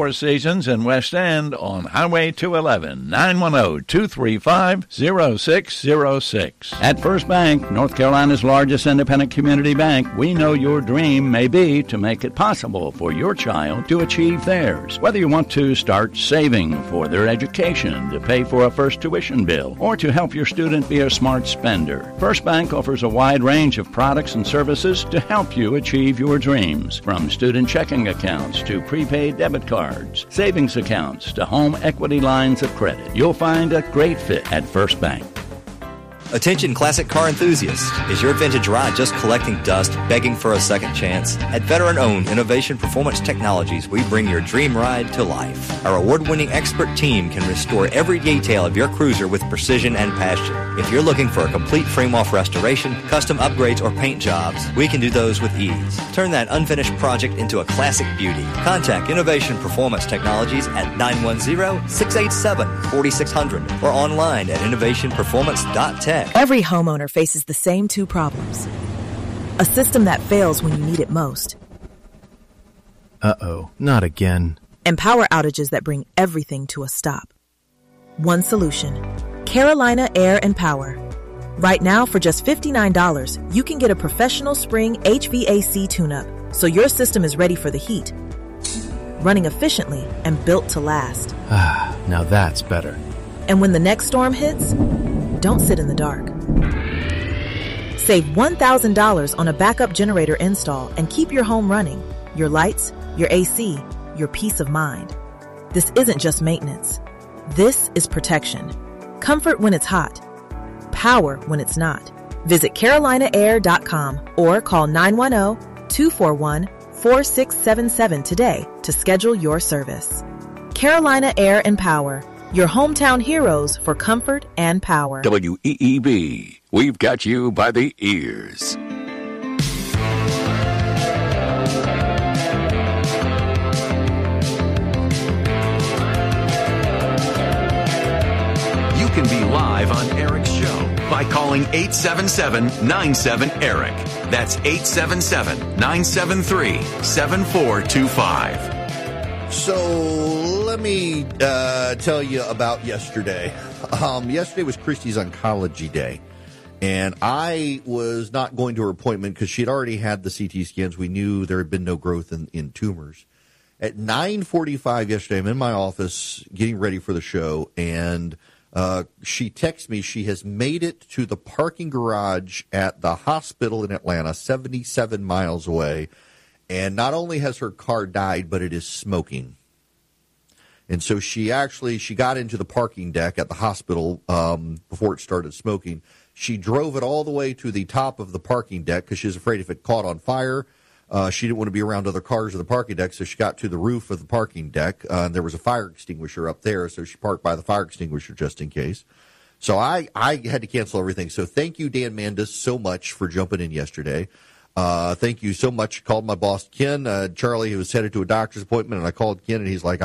Four Seasons in West End on Highway 211, 910-235-0606. At First Bank, North Carolina's largest independent community bank, we know your dream may be to make it possible for your child to achieve theirs. Whether you want to start saving for their education, to pay for a first tuition bill, or to help your student be a smart spender, First Bank offers a wide range of products and services to help you achieve your dreams. From student checking accounts to prepaid debit cards, savings accounts to home equity lines of credit, you'll find a great fit at First Bank. Attention classic car enthusiasts. Is your vintage ride just collecting dust, begging for a second chance? At veteran-owned Innovation Performance Technologies, we bring your dream ride to life. Our award-winning expert team can restore every detail of your cruiser with precision and passion. If you're looking for a complete frame-off restoration, custom upgrades, or paint jobs, we can do those with ease. Turn that unfinished project into a classic beauty. Contact Innovation Performance Technologies at 910-687-4600 or online at innovationperformance.tech. Every homeowner faces the same two problems. A system that fails when you need it most. Uh-oh, not again. And power outages that bring everything to a stop. One solution. Carolina Air and Power. Right now, for just $59, you can get a professional spring HVAC tune-up, so your system is ready for the heat, running efficiently and built to last. Now that's better. And when the next storm hits, don't sit in the dark. Save $1,000 on a backup generator install and keep your home running, your lights, your AC, your peace of mind. This isn't just maintenance. This is protection. Comfort when it's hot. Power when it's not. Visit CarolinaAir.com or call 910-241-4677 today to schedule your service. Carolina Air and Power. Your hometown heroes for comfort and power. WEEB, we've got you by the ears. You can be live on Eric's show by calling 877-97-ERIC. That's 877-973-7425. So let me tell you about yesterday. Yesterday was Christy's Oncology Day, and I was not going to her appointment because she had already had the CT scans. We knew there had been no growth in tumors. At 9:45 yesterday, I'm in my office getting ready for the show, and she texts me she has made it to the parking garage at the hospital in Atlanta, 77 miles away. And not only has her car died, but it is smoking. And so she got into the parking deck at the hospital before it started smoking. She drove it all the way to the top of the parking deck because she was afraid if it caught on fire, she didn't want to be around other cars in the parking deck. So she got to the roof of the parking deck. And there was a fire extinguisher up there, so she parked by the fire extinguisher just in case. So I had to cancel everything. So thank you, Dan Mandis, so much for jumping in yesterday. Thank you so much. Called my boss, Ken. Charlie, who was headed to a doctor's appointment, and I called Ken, and he's like,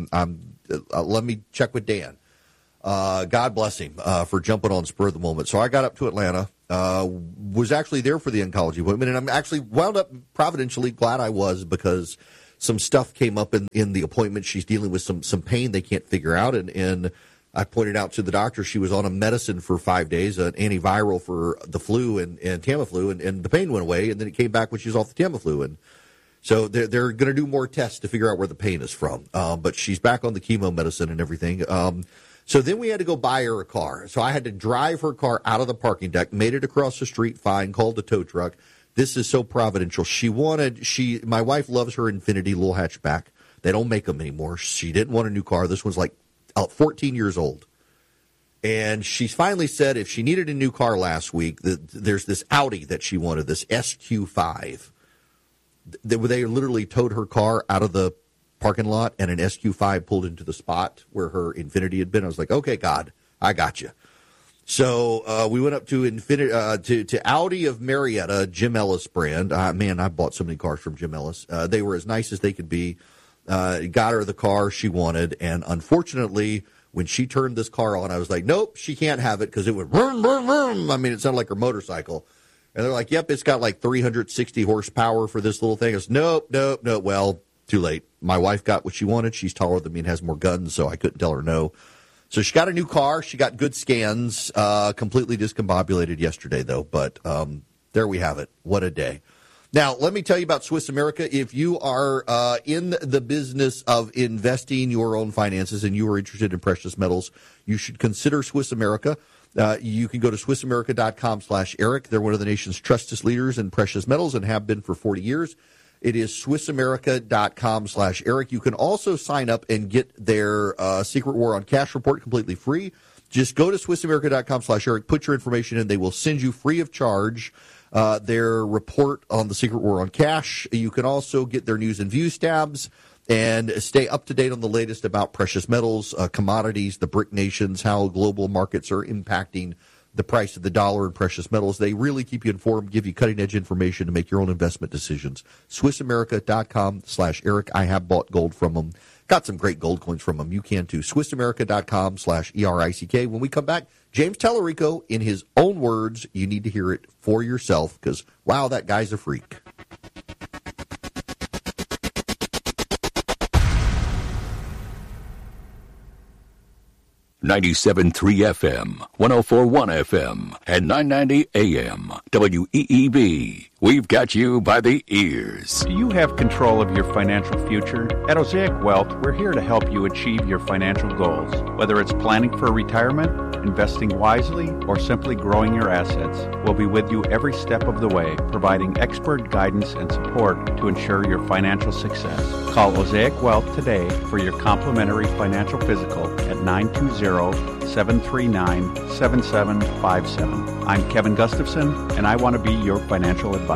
let me check with Dan. God bless him for jumping on spur of the moment. So I got up to Atlanta, was actually there for the oncology appointment, and I'm actually wound up providentially glad I was because some stuff came up in the appointment. She's dealing with some pain they can't figure out, and I pointed out to the doctor she was on a medicine for 5 days, an antiviral for the flu and Tamiflu, and the pain went away, and then it came back when she was off the Tamiflu. And so they're going to do more tests to figure out where the pain is from. But she's back on the chemo medicine and everything. So then we had to go buy her a car. So I had to drive her car out of the parking deck, made it across the street, fine, called the tow truck. This is so providential. My wife loves her Infiniti little hatchback. They don't make them anymore. She didn't want a new car. This one's like 14 years old. And she finally said if she needed a new car last week, there's this Audi that she wanted, this SQ5. They literally towed her car out of the parking lot, and an SQ5 pulled into the spot where her Infiniti had been. I was like, okay, God, I got you. So we went up to to Audi of Marietta, Jim Ellis brand. Man, I bought so many cars from Jim Ellis. They were as nice as they could be. Got her the car she wanted, and unfortunately, when she turned this car on, I was like, nope, she can't have it because it would vroom, vroom, vroom. I mean, it sounded like her motorcycle. And they're like, yep, it's got like 360 horsepower for this little thing. I was, nope. Well, too late. My wife got what she wanted. She's taller than me and has more guns, so I couldn't tell her no. So she got a new car. She got good scans, completely discombobulated yesterday, though. But there we have it. What a day. Now, let me tell you about Swiss America. If you are in the business of investing your own finances and you are interested in precious metals, you should consider Swiss America. You can go to SwissAmerica.com/Eric. They're one of the nation's trusted leaders in precious metals and have been for 40 years. It is SwissAmerica.com/Eric. You can also sign up and get their Secret War on Cash report completely free. Just go to SwissAmerica.com/Eric, put your information in. They will send you free of charge their report on the Secret War on Cash. You can also get their news and views tabs and stay up to date on the latest about precious metals, commodities, the BRIC nations, how global markets are impacting the price of the dollar and precious metals. They really keep you informed, give you cutting-edge information to make your own investment decisions. SwissAmerica.com/Eric. I have bought gold from them. Got some great gold coins from them. You can too. SwissAmerica.com/ERICK. When we come back, James Tellerico, in his own words, you need to hear it for yourself because, wow, that guy's a freak. .97.3 FM, 104.1 FM, and 990 AM. WEEB. We've got you by the ears. Do you have control of your financial future? At Osaic Wealth, we're here to help you achieve your financial goals. Whether it's planning for retirement, investing wisely, or simply growing your assets, we'll be with you every step of the way, providing expert guidance and support to ensure your financial success. Call Osaic Wealth today for your complimentary financial physical at 920-739-7757. I'm Kevin Gustafson, and I want to be your financial advisor.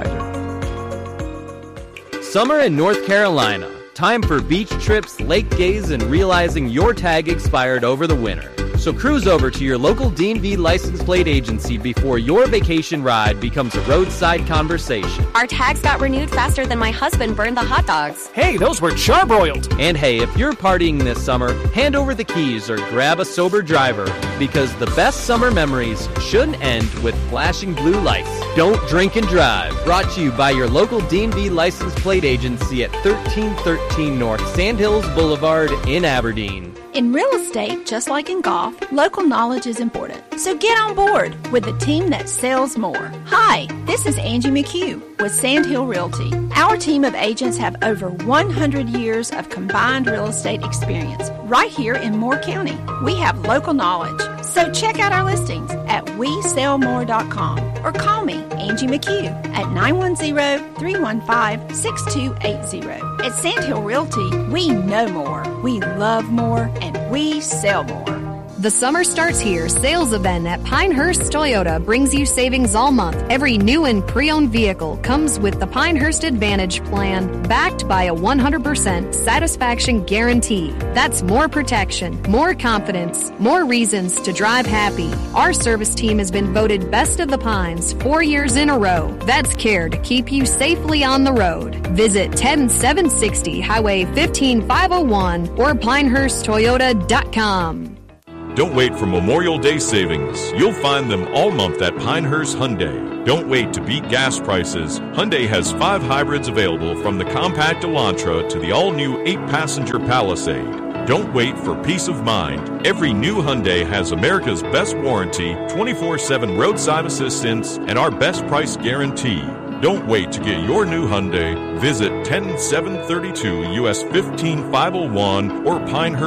Summer in North Carolina. Time for beach trips, lake gaze, and realizing your tag expired over the winter. So cruise over to your local D&V license plate agency before your vacation ride becomes a roadside conversation. Our tags got renewed faster than my husband burned the hot dogs. Hey, those were charbroiled. And hey, if you're partying this summer, hand over the keys or grab a sober driver because the best summer memories shouldn't end with flashing blue lights. Don't drink and drive. Brought to you by your local D&V license plate agency at 1313 North Sandhills Boulevard in Aberdeen. In real estate, just like in golf, local knowledge is important. So get on board with the team that sells more. Hi, this is Angie McHugh with Sandhill Realty. Our team of agents have over 100 years of combined real estate experience right here in Moore County. We have local knowledge. So check out our listings at WeSellMore.com or call me, Angie McHugh, at 910-315-6280. At Sandhill Realty, we know more, we love more, and we sell more. The summer starts here. Sales event at Pinehurst Toyota brings you savings all month. Every new and pre-owned vehicle comes with the Pinehurst Advantage Plan, backed by a 100% satisfaction guarantee. That's more protection, more confidence, more reasons to drive happy. Our service team has been voted Best of the Pines 4 years in a row. That's care to keep you safely on the road. Visit 10760 Highway 15501 or PinehurstToyota.com. Don't wait for Memorial Day savings. You'll find them all month at Pinehurst Hyundai. Don't wait to beat gas prices. Hyundai has 5 hybrids available, from the compact Elantra to the all-new 8-passenger Palisade. Don't wait for peace of mind. Every new Hyundai has America's best warranty, 24/7 roadside assistance, and our best price guarantee. Don't wait to get your new Hyundai. Visit 10732 US 15501 or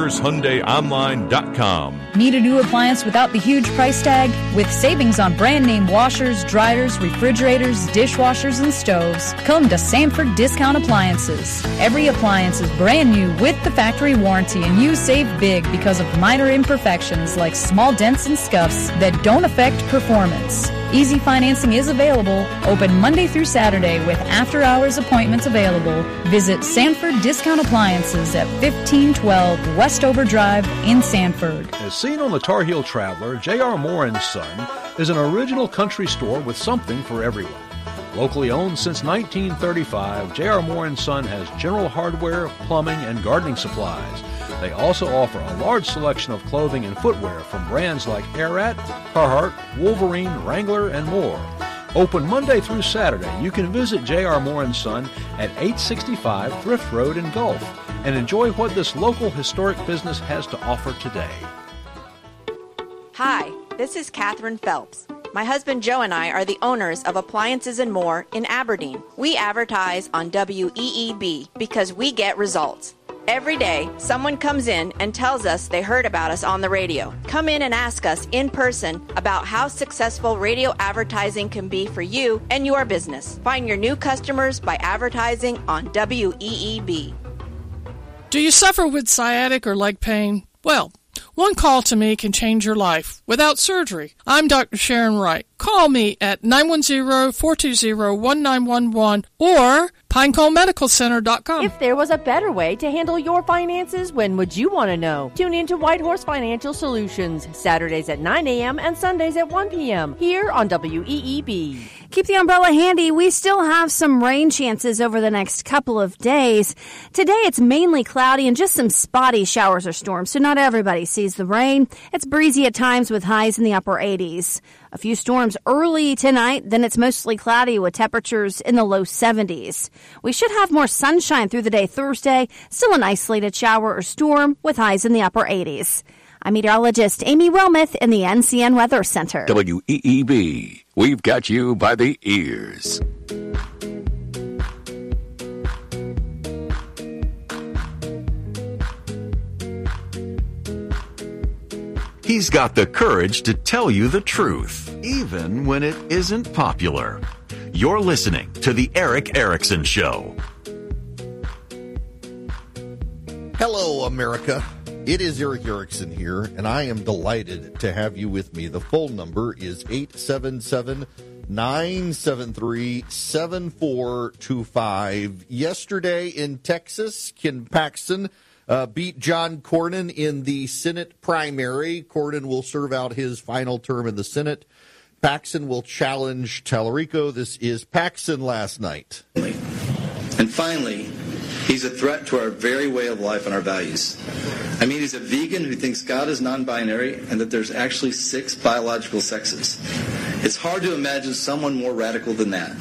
PinehurstHyundaiOnline.com. Need a new appliance without the huge price tag? With savings on brand name washers, dryers, refrigerators, dishwashers, and stoves, come to Sanford Discount Appliances. Every appliance is brand new with the factory warranty, and you save big because of minor imperfections like small dents and scuffs that don't affect performance. Easy financing is available, open Monday through Saturday with after-hours appointments available. Visit Sanford Discount Appliances at 1512 Westover Drive in Sanford. As seen on the Tar Heel Traveler, J.R. Moore & Son is an original country store with something for everyone. Locally owned since 1935, J.R. Moore & Son has general hardware, plumbing, and gardening supplies. They also offer a large selection of clothing and footwear from brands like Arat, Carhartt, Wolverine, Wrangler, and more. Open Monday through Saturday. You can visit J.R. Moore & Son at 865 Thrift Road in Gulf. and enjoy what this local historic business has to offer today. Hi, this is Catherine Phelps. My husband Joe and I are the owners of Appliances and More in Aberdeen. We advertise on WEEB because we get results. Every day, someone comes in and tells us they heard about us on the radio. Come in and ask us in person about how successful radio advertising can be for you and your business. Find your new customers by advertising on WEEB. Do you suffer with sciatic or leg pain? Well, one call to me can change your life without surgery. I'm Dr. Sharon Wright. Call me at 910-420-1911 or PineConeMedicalCenter.com. If there was a better way to handle your finances, when would you want to know? Tune in to White Horse Financial Solutions, Saturdays at 9 a.m. and Sundays at 1 p.m. here on WEEB. Keep the umbrella handy. We still have some rain chances over the next couple of days. Today it's mainly cloudy and just some spotty showers or storms, so not everybody sees the rain. It's breezy at times with highs in the upper 80s. A few storms early tonight, then it's mostly cloudy with temperatures in the low 70s. We should have more sunshine through the day Thursday, still an isolated shower or storm with highs in the upper 80s. I'm meteorologist Amy Wilmoth in the NCN Weather Center. WEEB, we've got you by the ears. He's got the courage to tell you the truth, even when it isn't popular. You're listening to The Eric Erickson Show. Hello, America. It is Eric Erickson here, and I am delighted to have you with me. The phone number is 877-973-7425. Yesterday in Texas, Ken Paxton beat John Cornyn in the Senate primary. Cornyn will serve out his final term in the Senate. Paxton will challenge Tallarico. This is Paxton last night. And finally, he's a threat to our very way of life and our values. I mean, he's a vegan who thinks God is non-binary and that there's actually 6 biological sexes. It's hard to imagine someone more radical than that.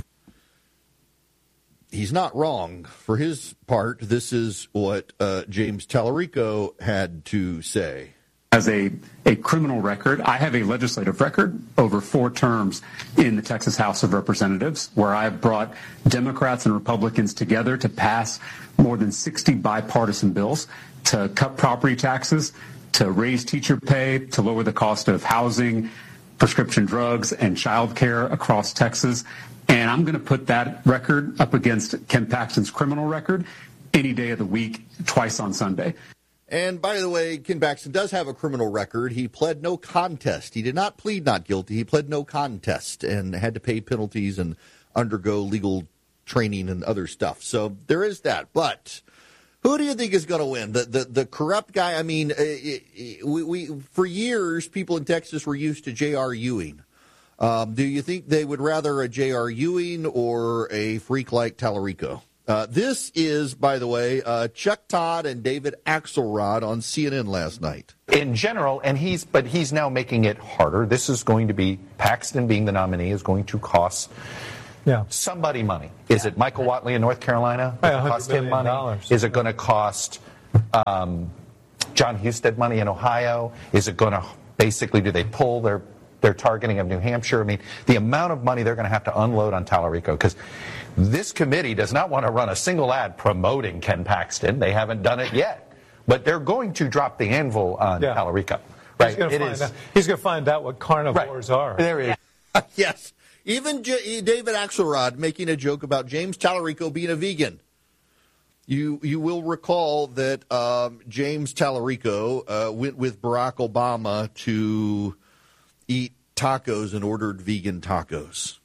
He's not wrong. For his part, this is what James Tallarico had to say. As a criminal record, I have a legislative record over 4 terms in the Texas House of Representatives, where I've brought Democrats and Republicans together to pass more than 60 bipartisan bills to cut property taxes, to raise teacher pay, to lower the cost of housing, prescription drugs, and child care across Texas. And I'm going to put that record up against Ken Paxton's criminal record any day of the week, twice on Sunday. And by the way, Ken Paxton does have a criminal record. He pled no contest. He did not plead not guilty. He pled no contest and had to pay penalties and undergo legal training and other stuff. So there is that. But who do you think is going to win? The corrupt guy? I mean, we for years, people in Texas were used to J.R. Ewing. Do you think they would rather a J.R. Ewing or a freak like Tallarico? This is, by the way, Chuck Todd and David Axelrod on CNN last night. In general, but he's now making it harder. This is going to be, Paxton being the nominee is going to cost somebody money. Is it Michael Whatley in North Carolina? Does it cost him money? Is it going to cost John Husted money in Ohio? Is it going to basically, do they pull their targeting of New Hampshire? I mean, the amount of money they're going to have to unload on Tallarico, because this committee does not want to run a single ad promoting Ken Paxton. They haven't done it yet. But they're going to drop the anvil on Tallarico. Right? He's going to find out what carnivores are. There is. Yes. Even David Axelrod making a joke about James Tallarico being a vegan. You will recall that James Tallarico went with Barack Obama to eat tacos and ordered vegan tacos.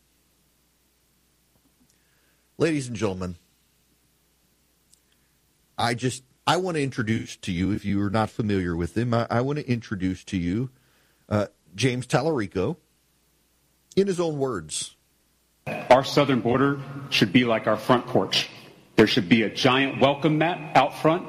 Ladies and gentlemen, I want to introduce to you, if you are not familiar with him, I want to introduce to you James Tallarico in his own words. Our southern border should be like our front porch. There should be a giant welcome mat out front.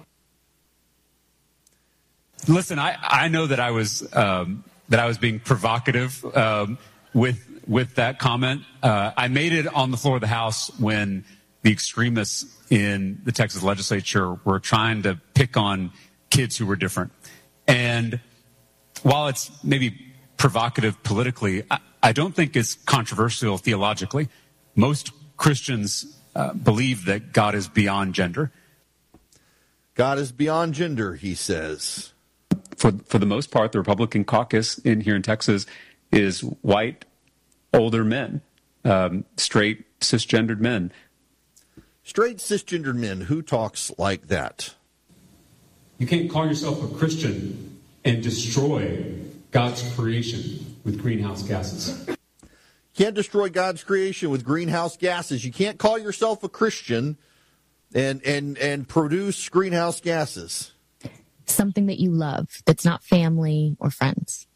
Listen, I know that I was being provocative with that comment. I made it on the floor of the House when the extremists in the Texas legislature were trying to pick on kids who were different. And while it's maybe provocative politically, I don't think it's controversial theologically. Most Christians believe that God is beyond gender. God is beyond gender, he says. For the most part, the Republican caucus here in Texas is white, older men, straight, cisgendered men. Straight, cisgendered men. Who talks like that? You can't call yourself a Christian and destroy God's creation with greenhouse gases. You can't destroy God's creation with greenhouse gases. You can't call yourself a Christian and produce greenhouse gases. Something that you love that's not family or friends.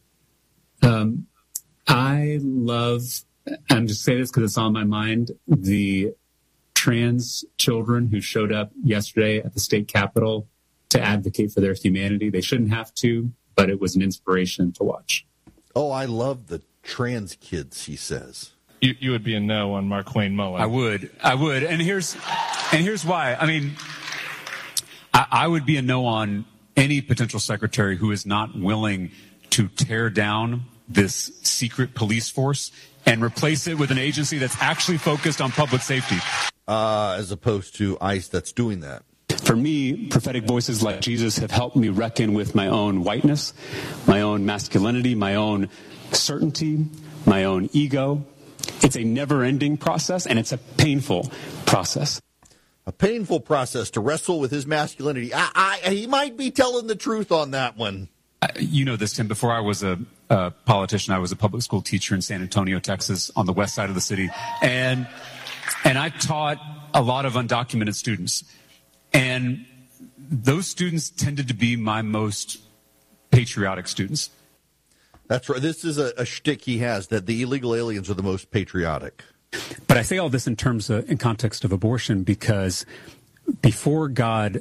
I love, I'm just saying this because it's on my mind, the trans children who showed up yesterday at the state capitol to advocate for their humanity. They shouldn't have to, but it was an inspiration to watch. Oh, I love the trans kids, he says. You would be a no on Marquayne Mullen. I would. And here's why. I mean, I would be a no on any potential secretary who is not willing to tear down this secret police force and replace it with an agency that's actually focused on public safety. As opposed to ICE that's doing that. For me, prophetic voices like Jesus have helped me reckon with my own whiteness, my own masculinity, my own certainty, my own ego. It's a never-ending process, and it's a painful process. A painful process to wrestle with his masculinity. He might be telling the truth on that one. You know this, Tim. Before I was a politician, I was a public school teacher in San Antonio, Texas, on the west side of the city. And I taught a lot of undocumented students. And those students tended to be my most patriotic students. That's right. This is a shtick he has, that the illegal aliens are the most patriotic. But I say all this in context of abortion, because before God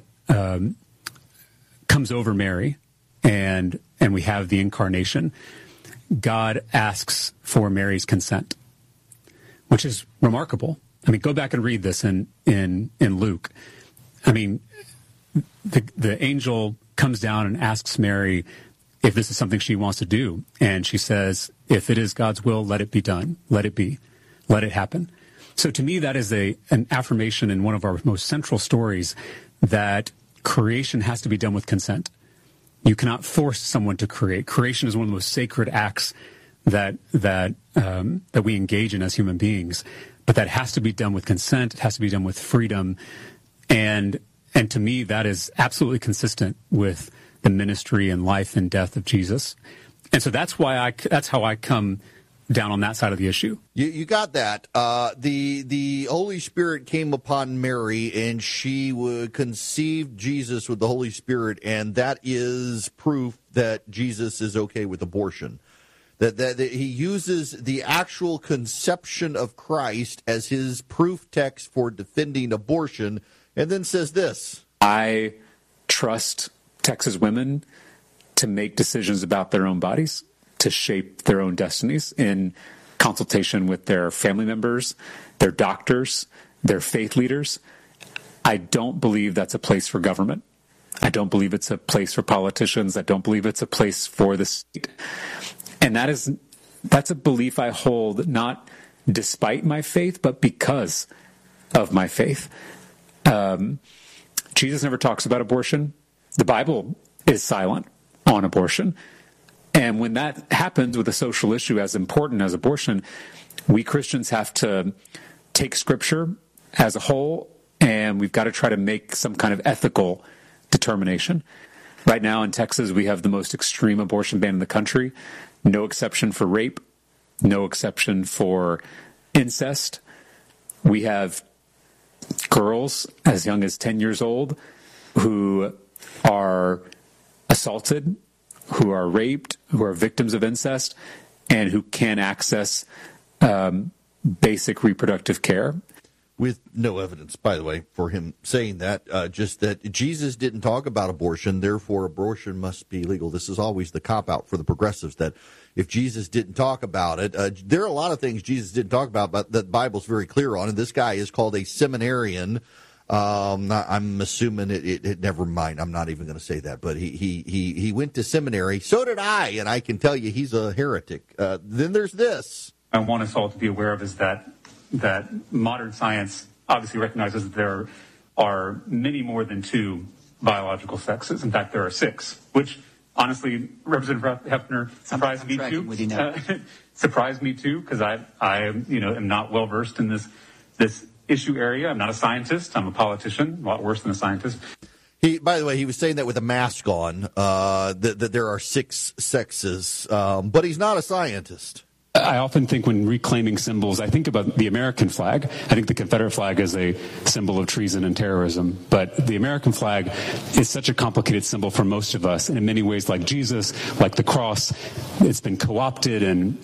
comes over Mary and we have the incarnation, God asks for Mary's consent, which is remarkable. I mean, go back and read this in Luke. I mean, the angel comes down and asks Mary if this is something she wants to do. And she says, if it is God's will, let it be done. Let it be. Let it happen. So to me, that is an affirmation in one of our most central stories, that creation has to be done with consent. You cannot force someone to create. Creation is one of the most sacred acts that we engage in as human beings. But that has to be done with consent. It has to be done with freedom. And to me, that is absolutely consistent with the ministry and life and death of Jesus. And so that's how I come down on that side of the issue. You got that. The Holy Spirit came upon Mary, and she conceived Jesus with the Holy Spirit, and that is proof that Jesus is okay with abortion. That he uses the actual conception of Christ as his proof text for defending abortion, and then says this: I trust Texas women to make decisions about their own bodies, to shape their own destinies in consultation with their family members, their doctors, their faith leaders. I don't believe that's a place for government. I don't believe it's a place for politicians. I don't believe it's a place for the state. And that's a belief I hold not despite my faith, but because of my faith. Jesus never talks about abortion. The Bible is silent on abortion. And when that happens with a social issue as important as abortion, we Christians have to take Scripture as a whole, and we've got to try to make some kind of ethical determination. Right now in Texas, we have the most extreme abortion ban in the country. No exception for rape, no exception for incest. We have girls as young as 10 years old who are assaulted, who are raped, who are victims of incest, and who can't access basic reproductive care. with no evidence, by the way, for him saying that, just that Jesus didn't talk about abortion, therefore abortion must be legal. This is always the cop-out for the progressives, that if Jesus didn't talk about it, there are a lot of things Jesus didn't talk about, but the Bible's very clear on, and this guy is called a seminarian. I'm assuming it never mind, I'm not even going to say that, but he went to seminary. So did I, and I can tell you he's a heretic. Then there's this. I want us all to be aware of is that modern science obviously recognizes that there are many more than 2 biological sexes. In fact, there are 6, which honestly, Representative Hefner, surprised me too. Surprised me too, because I am not well versed in this issue area. I'm not a scientist. I'm a politician, a lot worse than a scientist. By the way, he was saying that with a mask on, that there are 6 sexes, but he's not a scientist. I often think when reclaiming symbols, I think about the American flag. I think the Confederate flag is a symbol of treason and terrorism. But the American flag is such a complicated symbol for most of us. And in many ways, like Jesus, like the cross, it's been co-opted and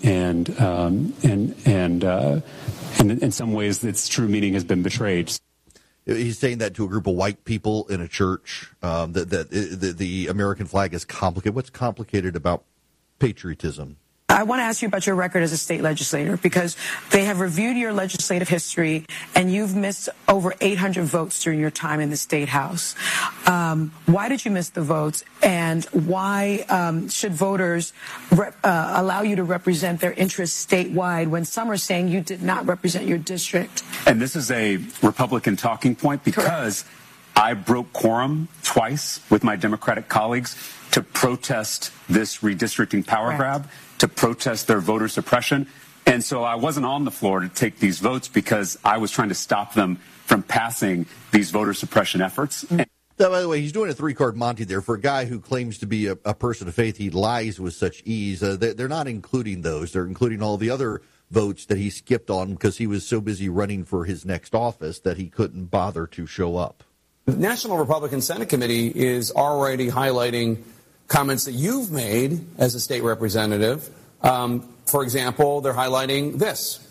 in some ways its true meaning has been betrayed. He's saying that to a group of white people in a church, that the American flag is complicated. What's complicated about patriotism? I want to ask you about your record as a state legislator, because they have reviewed your legislative history and you've missed over 800 votes during your time in the state house. Why did you miss the votes, and why should voters allow you to represent their interests statewide when some are saying you did not represent your district? And this is a Republican talking point because I broke quorum twice with my Democratic colleagues to protest this redistricting power grab, to protest their voter suppression. And so I wasn't on the floor to take these votes because I was trying to stop them from passing these voter suppression efforts. Now, by the way, he's doing a 3-card Monty there. For a guy who claims to be a person of faith, he lies with such ease. They're not including those. They're including all the other votes that he skipped on because he was so busy running for his next office that he couldn't bother to show up. The National Republican Senate Committee is already highlighting comments that you've made as a state representative. For example, they're highlighting this.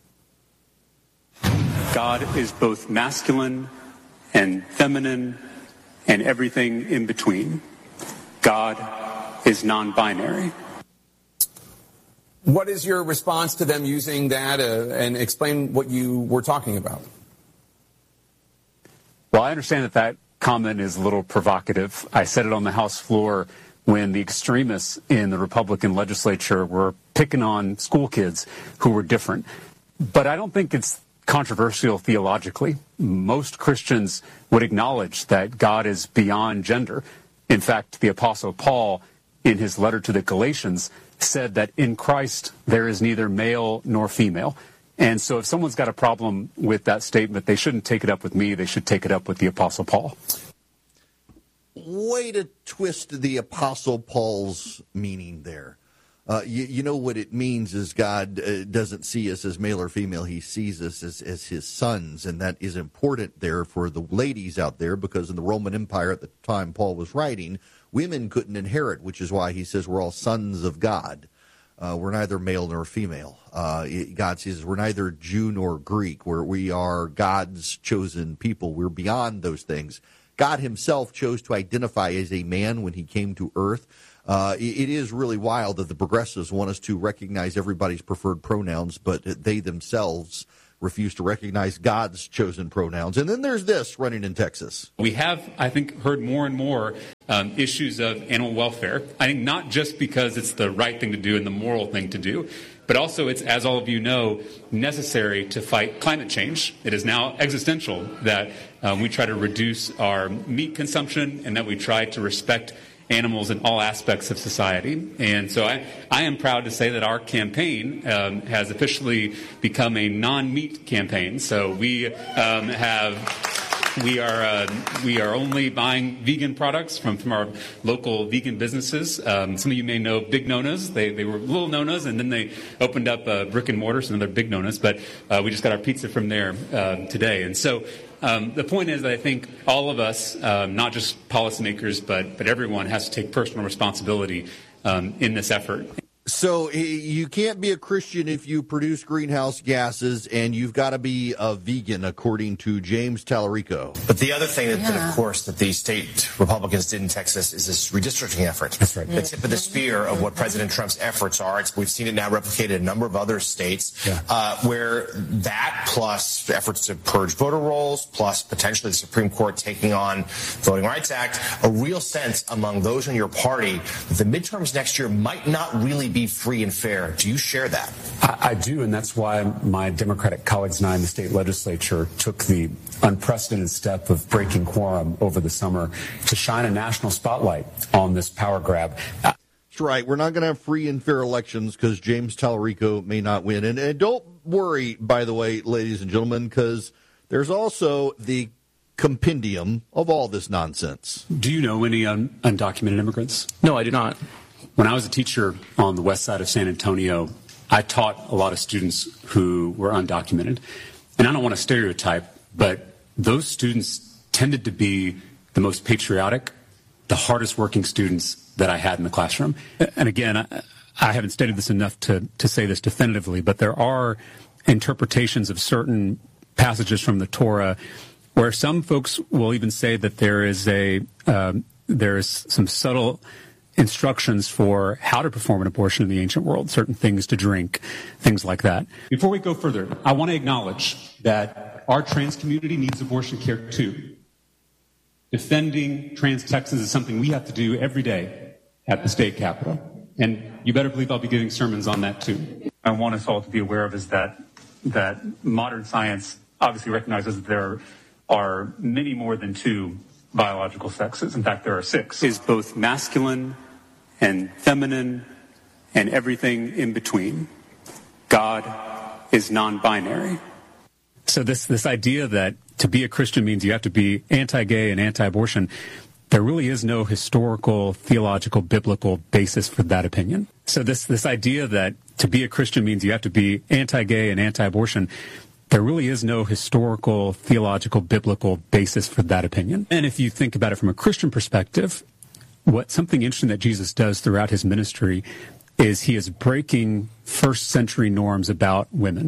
God is both masculine and feminine and everything in between. God is non-binary. What is your response to them using that, and explain what you were talking about? Well, I understand that comment is a little provocative. I said it on the House floor when the extremists in the Republican legislature were picking on school kids who were different. But I don't think it's controversial theologically. Most Christians would acknowledge that God is beyond gender. In fact, the Apostle Paul, in his letter to the Galatians, said that in Christ there is neither male nor female. And so if someone's got a problem with that statement, they shouldn't take it up with me. They should take it up with the Apostle Paul. Way to twist the Apostle Paul's meaning there. You know what it means is God doesn't see us as male or female. He sees us as his sons, and that is important there for the ladies out there, because in the Roman Empire at the time Paul was writing, women couldn't inherit, which is why he says we're all sons of God. We're neither male nor female. God says we're neither Jew nor Greek. We are God's chosen people. We're beyond those things. God himself chose to identify as a man when he came to earth. It is really wild that the progressives want us to recognize everybody's preferred pronouns, but they themselves refuse to recognize God's chosen pronouns. And then there's this running in Texas. We have, I think, heard more and more issues of animal welfare. I think not just because it's the right thing to do and the moral thing to do, but also it's, as all of you know, necessary to fight climate change. It is now existential that we try to reduce our meat consumption and that we try to respect animals in all aspects of society. And so I am proud to say that our campaign has officially become a non-meat campaign. So we are only buying vegan products from our local vegan businesses. Some of you may know Big Nona's. They were little Nona's, and then they opened up brick and mortar, so they're Big Nona's. But we just got our pizza from there today. And so the point is that I think all of us, not just policymakers, but everyone has to take personal responsibility in this effort. So you can't be a Christian if you produce greenhouse gases, and you've got to be a vegan, according to James Tallarico. But the other thing that, of course, that the state Republicans did in Texas is this redistricting effort. That's right. The tip of the spear of what President Trump's efforts are. We've seen it now replicated in a number of other states, where that plus efforts to purge voter rolls, plus potentially the Supreme Court taking on the Voting Rights Act, a real sense among those in your party that the midterms next year might not really be free and fair. Do you share that? I do, and that's why my Democratic colleagues and I in the state legislature took the unprecedented step of breaking quorum over the summer to shine a national spotlight on this power grab. That's right. We're not going to have free and fair elections because James Tallarico may not win. And don't worry, by the way, ladies and gentlemen, because there's also the compendium of all this nonsense. Do you know any undocumented immigrants? No, I do not. When I was a teacher on the west side of San Antonio, I taught a lot of students who were undocumented. And I don't want to stereotype, but those students tended to be the most patriotic, the hardest working students that I had in the classroom. And again, I haven't studied this enough to say this definitively, but there are interpretations of certain passages from the Torah where some folks will even say that there is some subtle instructions for how to perform an abortion in the ancient world, certain things to drink, things like that. Before we go further, I want to acknowledge that our trans community needs abortion care too. Defending trans Texans is something we have to do every day at the state capitol. And you better believe I'll be giving sermons on that too. I want us all to be aware of is that modern science obviously recognizes that there are many more than two biological sexes. In fact, there are 6. Is both masculine and feminine and everything in between. God is non-binary. So this idea that to be a Christian means you have to be anti-gay and anti-abortion, there really is no historical, theological, biblical basis for that opinion. So this idea that to be a Christian means you have to be anti-gay and anti-abortion, there really is no historical, theological, biblical basis for that opinion. And if you think about it from a Christian perspective, something interesting that Jesus does throughout his ministry is he is breaking first century norms about women,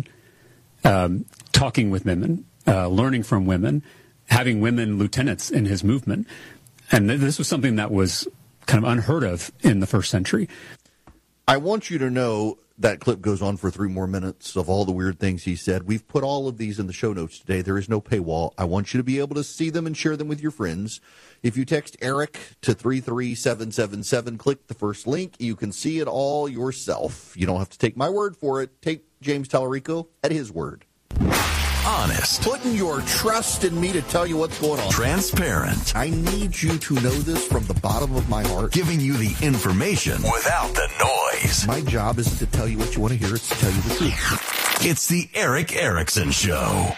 talking with women, learning from women, having women lieutenants in his movement. And this was something that was kind of unheard of in the first century. I want you to know that clip goes on for 3 more minutes of all the weird things he said. We've put all of these in the show notes today. There is no paywall. I want you to be able to see them and share them with your friends. If you text ERIC to 33777, click the first link. You can see it all yourself. You don't have to take my word for it. Take James Tallarico at his word. Honest. Putting your trust in me to tell you what's going on. Transparent. I need you to know this from the bottom of my heart. Giving you the information without the noise. My job isn't to tell you what you want to hear. It's to tell you the truth. It's the Eric Erickson Show.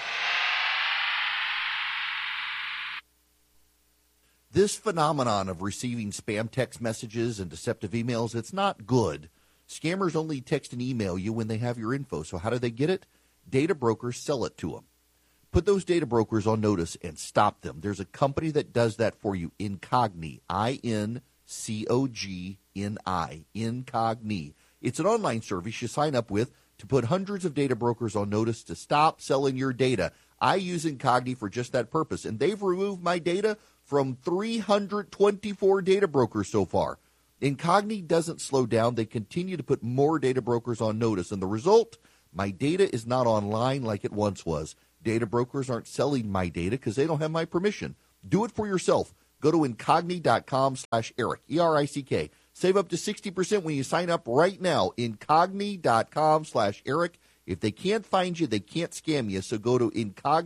This phenomenon of receiving spam text messages and deceptive emails, it's not good. Scammers only text and email you when they have your info. So how do they get it? Data brokers sell it to them. Put those data brokers on notice and stop them. There's a company that does that for you, Incogni, Incogni, Incogni. It's an online service you sign up with to put hundreds of data brokers on notice to stop selling your data. I use Incogni for just that purpose, and they've removed my data from 324 data brokers so far. Incogni doesn't slow down. They continue to put more data brokers on notice, and the result, my data is not online like it once was. Data brokers aren't selling my data because they don't have my permission. Do it for yourself. Go to incogni.com/Eric, E-R-I-C-K. Save up to 60% when you sign up right now. Incogni.com/Eric. If they can't find you, they can't scam you. So go to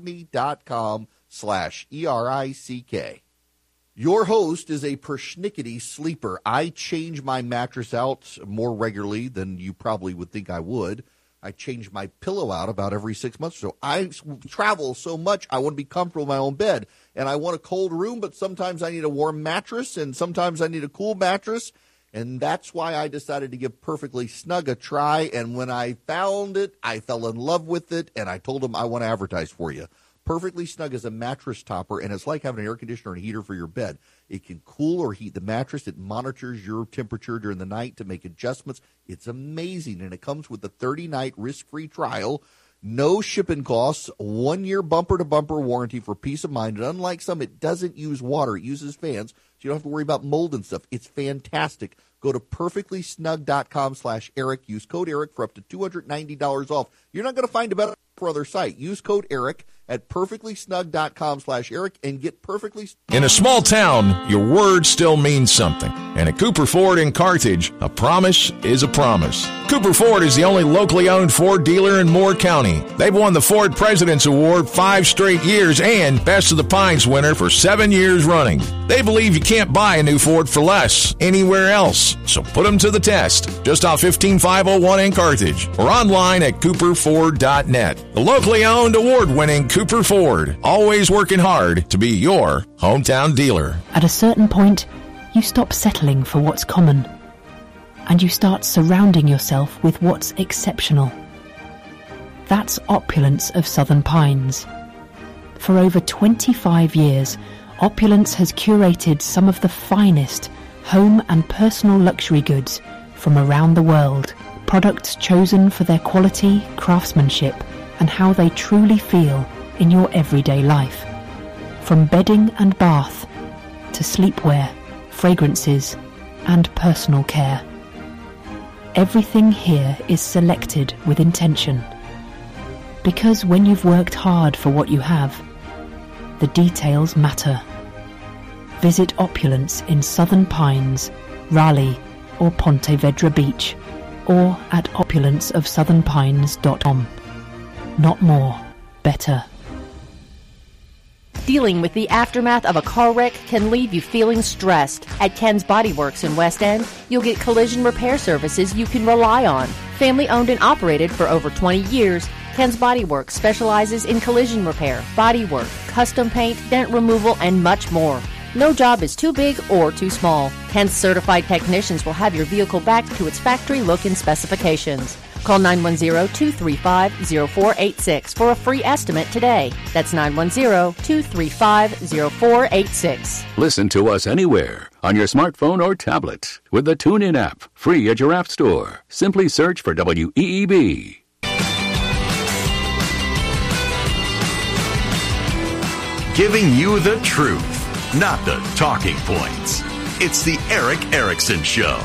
incogni.com/ERICK. Your host is a persnickety sleeper. I change my mattress out more regularly than you probably would think I would. I change my pillow out about every 6 months or so. I travel so much, I want to be comfortable in my own bed. And I want a cold room, but sometimes I need a warm mattress, and sometimes I need a cool mattress. And that's why I decided to give Perfectly Snug a try. And when I found it, I fell in love with it, and I told them I want to advertise for you. Perfectly Snug is a mattress topper, and it's like having an air conditioner and heater for your bed. It can cool or heat the mattress. It monitors your temperature during the night to make adjustments. It's amazing, and it comes with a 30-night risk-free trial, no shipping costs, 1-year bumper-to-bumper warranty for peace of mind. And unlike some, it doesn't use water. It uses fans, so you don't have to worry about mold and stuff. It's fantastic. Go to perfectlysnug.com/Eric. Use code Eric for up to $290 off. You're not going to find a better other site. Use code Eric at perfectlysnug.com/Eric and get perfectly. In a small town, your word still means something. And at Cooper Ford in Carthage, a promise is a promise. Cooper Ford is the only locally owned Ford dealer in Moore County. They've won the Ford President's Award 5 straight years and Best of the Pines winner for 7 years running. They believe you can't buy a new Ford for less anywhere else. So put them to the test. Just off 15501 in Carthage or online at cooperford.net. The locally owned, award-winning Cooper Ford, always working hard to be your hometown dealer. At a certain point, you stop settling for what's common, and you start surrounding yourself with what's exceptional. That's Opulence of Southern Pines. For over 25 years, Opulence has curated some of the finest home and personal luxury goods from around the world, products chosen for their quality, craftsmanship, and how they truly feel in your everyday life. From bedding and bath to sleepwear, fragrances, and personal care. Everything here is selected with intention. Because when you've worked hard for what you have, the details matter. Visit Opulence in Southern Pines, Raleigh, or Ponte Vedra Beach, or at opulenceofsouthernpines.com. Not more, better. Dealing with the aftermath of a car wreck can leave you feeling stressed. At Ken's Body Works in West End, you'll get collision repair services you can rely on. Family owned and operated for over 20 years, Ken's Body Works specializes in collision repair, body work, custom paint, dent removal, and much more. No job is too big or too small. Ken's certified technicians will have your vehicle back to its factory look and specifications. Call 910-235-0486 for a free estimate today. That's 910-235-0486. Listen to us anywhere on your smartphone or tablet with the TuneIn app, free at your app store. Simply search for WEEB. Giving you the truth, not the talking points. It's the Eric Erickson Show.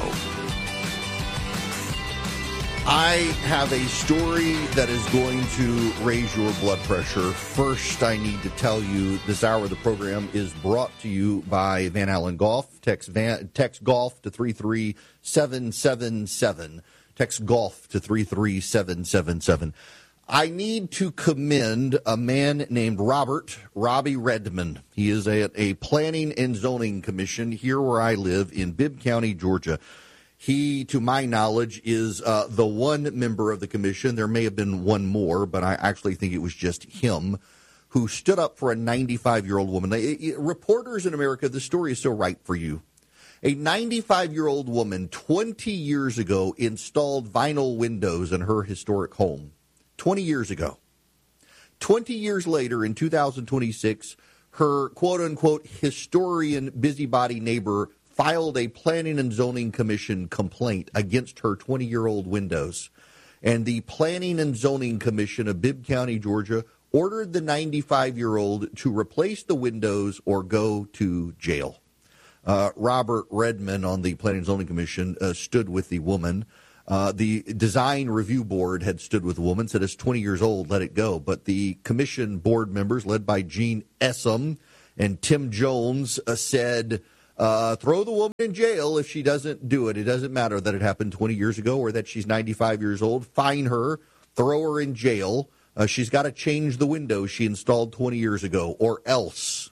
I have a story that is going to raise your blood pressure. First, I need to tell you this hour of the program is brought to you by Van Allen Golf. Text golf to 33777. Text golf to 33777. I need to commend a man named Robbie Redmond. He is at a planning and zoning commission here where I live in Bibb County, Georgia. He, to my knowledge, is the one member of the commission. There may have been one more, but I actually think it was just him who stood up for a 95-year-old woman. Reporters in America, the story is so right for you. A 95-year-old woman 20 years ago installed vinyl windows in her historic home. 20 years ago. 20 years later, in 2026, her quote-unquote historian busybody neighbor filed a planning and zoning commission complaint against her 20-year-old windows. And the Planning and Zoning Commission of Bibb County, Georgia, ordered the 95-year-old to replace the windows or go to jail. Robert Redmond on the Planning and Zoning Commission stood with the woman. The Design Review Board had stood with the woman, said it's 20 years old, let it go. But the commission board members, led by Gene Essam and Tim Jones, said, throw the woman in jail if she doesn't do it. It doesn't matter that it happened 20 years ago or that she's 95 years old. Fine her, throw her in jail. She's got to change the windows she installed 20 years ago, or else.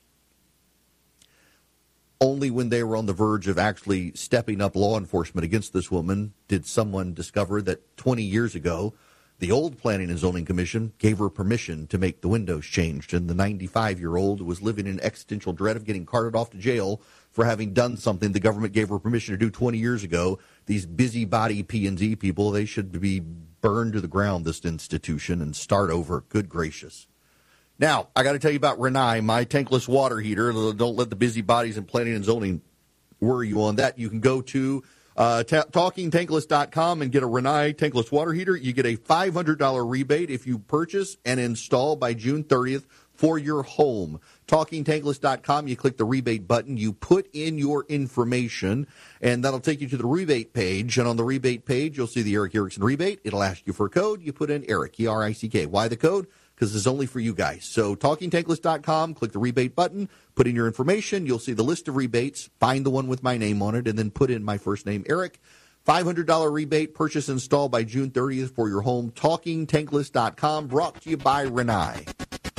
Only when they were on the verge of actually stepping up law enforcement against this woman did someone discover that 20 years ago, the old Planning and Zoning Commission gave her permission to make the windows changed, and the 95-year-old was living in existential dread of getting carted off to jail for having done something the government gave her permission to do 20 years ago. These busybody P&Z people, they should be burned to the ground, this institution, and start over. Good gracious. Now, I got to tell you about Renai, my tankless water heater. Don't let the busybodies in planning and zoning worry you on that. You can go to TalkingTankless.com and get a Renai tankless water heater. You get a $500 rebate if you purchase and install by June 30th for your home. TalkingTankless.com, you click the rebate button, you put in your information, and that'll take you to the rebate page. And on the rebate page, you'll see the Eric Erickson rebate. It'll ask you for a code. You put in Eric, E-R-I-C-K. Why the code? Because it's only for you guys. So TalkingTankless.com, click the rebate button, put in your information. You'll see the list of rebates. Find the one with my name on it, and then put in my first name, Eric. $500 rebate, purchase, install by June 30th for your home. TalkingTankless.com, brought to you by Renai.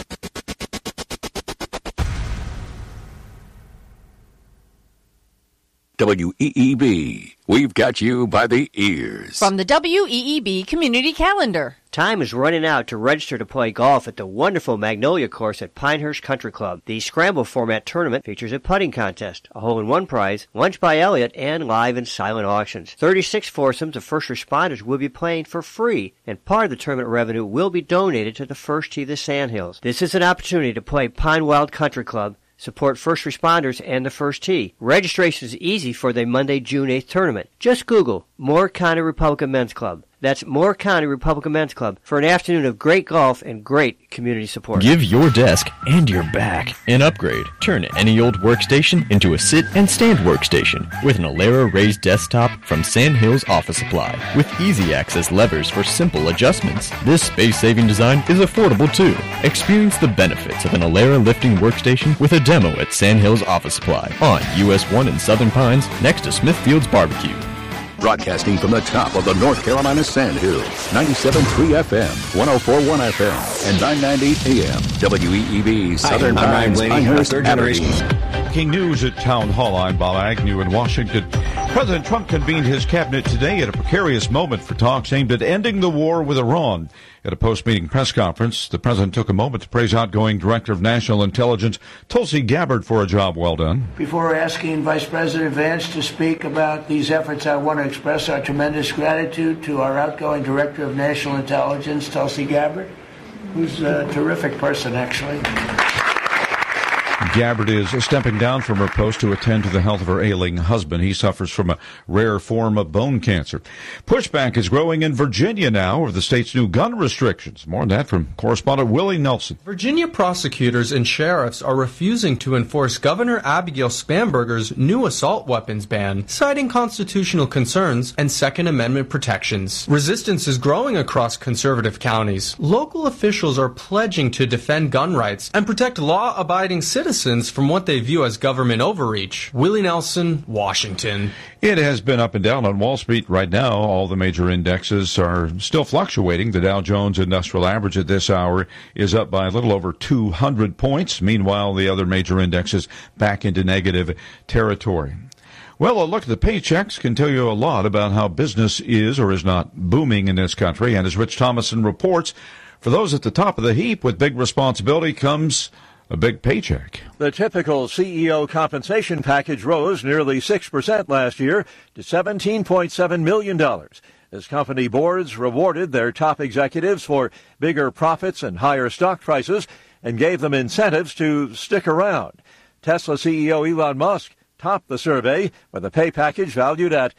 WEEB. We've got you by the ears. From the WEEB Community Calendar. Time is running out to register to play golf at the wonderful Magnolia Course at Pinehurst Country Club. The Scramble Format Tournament features a putting contest, a hole-in-one prize, lunch by Elliott, and live and silent auctions. 36 foursomes of first responders will be playing for free, and part of the tournament revenue will be donated to the First Tee of the Sandhills. This is an opportunity to play Pine Wild Country Club, support first responders and the First Tee. Registration is easy for the Monday, June 8th tournament. Just Google Moore County Republican Men's Club. That's Moore County Republican Men's Club for an afternoon of great golf and great community support. Give your desk and your back an upgrade. Turn any old workstation into a sit and stand workstation with an Alera raised desktop from Sandhills Office Supply. With easy access levers for simple adjustments, this space-saving design is affordable too. Experience the benefits of an Alera lifting workstation with a demo at Sandhills Office Supply on US 1 in Southern Pines next to Smithfield's Barbecue. Broadcasting from the top of the North Carolina Sandhills, 97.3 FM, 104.1 FM, and 990 AM. WEEB, Southern Pines, Pinehurst, Aberdeen. Breaking news at Town Hall. I'm Bob Agnew in Washington. President Trump convened his cabinet today at a precarious moment for talks aimed at ending the war with Iran. At a post-meeting press conference, the president took a moment to praise outgoing Director of National Intelligence Tulsi Gabbard for a job well done. Before asking Vice President Vance to speak about these efforts, I want to express our tremendous gratitude to our outgoing Director of National Intelligence, Tulsi Gabbard, who's a terrific person, actually. Gabbard is stepping down from her post to attend to the health of her ailing husband. He suffers from a rare form of bone cancer. Pushback is growing in Virginia now over the state's new gun restrictions. More on that from correspondent Willie Nelson. Virginia prosecutors and sheriffs are refusing to enforce Governor Abigail Spanberger's new assault weapons ban, citing constitutional concerns and Second Amendment protections. Resistance is growing across conservative counties. Local officials are pledging to defend gun rights and protect law-abiding citizens from what they view as government overreach. Willie Nelson, Washington. It has been up and down on Wall Street right now. All the major indexes are still fluctuating. The Dow Jones Industrial Average at this hour is up by a little over 200 points. Meanwhile, the other major indexes back into negative territory. Well, a look at the paychecks can tell you a lot about how business is or is not booming in this country. And as Rich Thomason reports, for those at the top of the heap with big responsibility comes a big paycheck. The typical CEO compensation package rose nearly 6% last year to $17.7 million as company boards rewarded their top executives for bigger profits and higher stock prices and gave them incentives to stick around. Tesla CEO Elon Musk topped the survey with a pay package valued at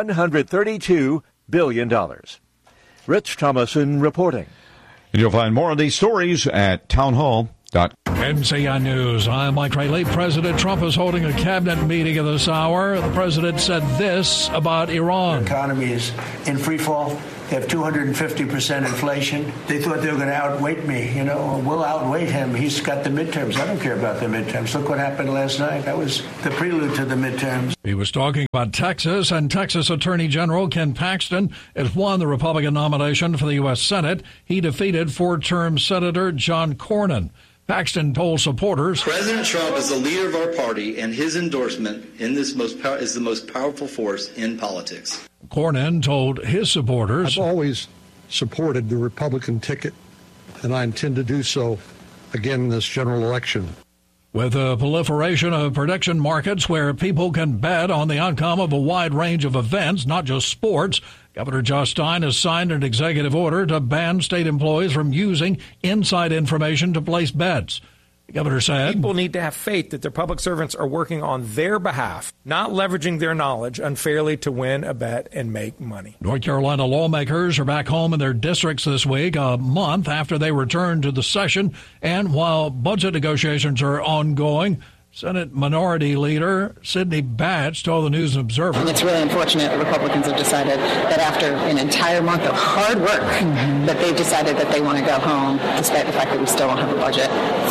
$132 billion. Rich Thomason reporting. And you'll find more of these stories at townhall.com. NCI News. I'm Mike Rayleigh. President Trump is holding a cabinet meeting at this hour. The president said this about Iran. The economy is in free fall. They have 250% inflation. They thought they were going to outweight me. You know, we'll outweight him. He's got the midterms. I don't care about the midterms. Look what happened last night. That was the prelude to the midterms. He was talking about Texas, and Texas Attorney General Ken Paxton has won the Republican nomination for the U.S. Senate. He defeated four-term Senator John Cornyn. Paxton told supporters, President Trump is the leader of our party, and his endorsement in this is the most powerful force in politics. Cornyn told his supporters, I've always supported the Republican ticket, and I intend to do so again in this general election. With the proliferation of prediction markets where people can bet on the outcome of a wide range of events, not just sports, Governor Josh Stein has signed an executive order to ban state employees from using inside information to place bets. The governor said, people need to have faith that their public servants are working on their behalf, not leveraging their knowledge unfairly to win a bet and make money. North Carolina lawmakers are back home in their districts this week, a month after they returned to the session. And while budget negotiations are ongoing, Senate Minority Leader Sidney Batch told the News and Observer, and it's really unfortunate that Republicans have decided that after an entire month of hard work, that they've decided that they want to go home, despite the fact that we still don't have a budget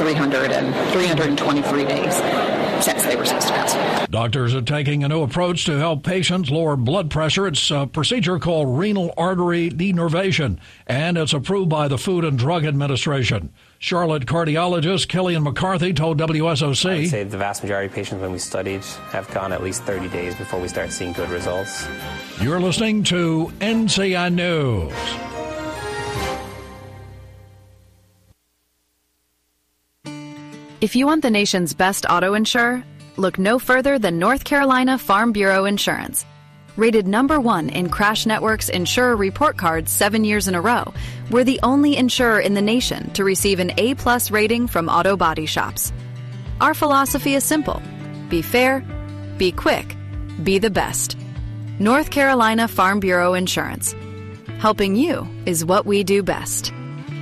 323 days since they were supposed to pass. Doctors are taking a new approach to help patients lower blood pressure. It's a procedure called renal artery denervation, and it's approved by the Food and Drug Administration. Charlotte cardiologist Kellyanne McCarthy told WSOC, I would say the vast majority of patients when we studied have gone at least 30 days before we start seeing good results. You're listening to NCI News. If you want the nation's best auto insurer, look no further than North Carolina Farm Bureau Insurance. Rated #1 in Crash Network's Insurer Report Cards 7 years in a row, we're the only insurer in the nation to receive an A+ rating from auto body shops. Our philosophy is simple. Be fair, be quick, be the best. North Carolina Farm Bureau Insurance. Helping you is what we do best.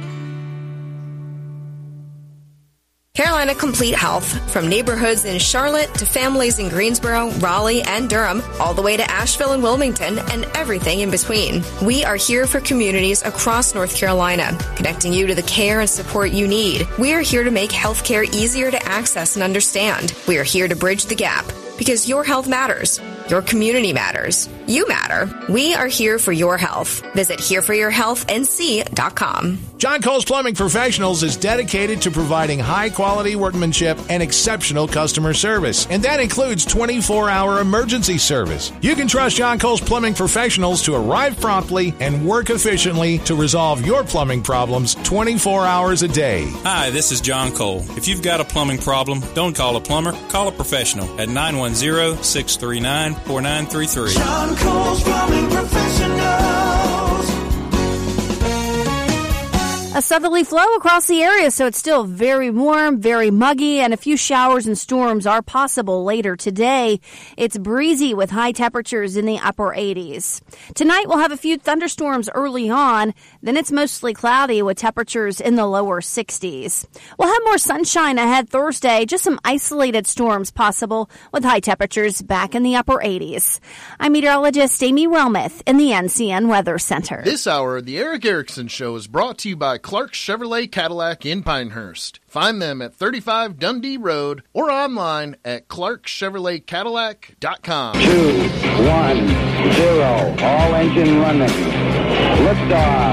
Carolina Complete Health. From neighborhoods in Charlotte to families in Greensboro, Raleigh, and Durham, all the way to Asheville and Wilmington, and everything in between. We are here for communities across North Carolina, connecting you to the care and support you need. We are here to make healthcare easier to access and understand. We are here to bridge the gap, because your health matters. Your community matters. You matter. We are here for your health. Visit hereforyourhealthnc.com. John Cole's Plumbing Professionals is dedicated to providing high-quality workmanship and exceptional customer service, and that includes 24-hour emergency service. You can trust John Cole's Plumbing Professionals to arrive promptly and work efficiently to resolve your plumbing problems 24 hours a day. Hi, this is John Cole. If you've got a plumbing problem, don't call a plumber, call a professional at 910-639-4933. John Cole's Plumbing Professionals. A southerly flow across the area, so it's still very warm, very muggy, and a few showers and storms are possible later today. It's breezy with high temperatures in the upper 80s. Tonight we'll have a few thunderstorms early on, then it's mostly cloudy with temperatures in the lower 60s. We'll have more sunshine ahead Thursday, just some isolated storms possible with high temperatures back in the upper 80s. I'm meteorologist Amy Wilmoth in the NCN Weather Center. This hour, the Eric Erickson Show is brought to you by Clark Chevrolet Cadillac in Pinehurst. Find them at 35 Dundee Road or online at clarkchevroletcadillac.com. 2, 1, 0, all engine running. Liftoff.